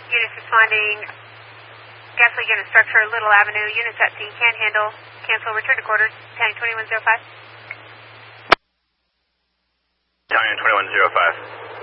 Units responding, gasoline unit structure, Little Avenue, units at sea, can't handle, cancel, return to quarters, Italian 2105. Italian 2105.